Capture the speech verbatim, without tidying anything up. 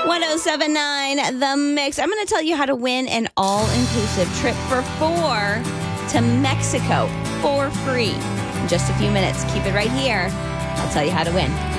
ten seventy-nine The Mix. I'm going to tell you how to win an all-inclusive trip for four to Mexico for free in just a few minutes. Keep it right here. I'll tell you how to win.